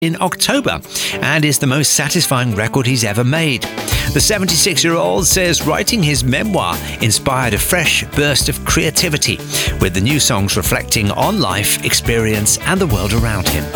in October and is the most satisfying record he's ever made. The 76-year-old says writing his memoir inspired a fresh burst of creativity, with the new songs reflecting on life, experience, and the world around him.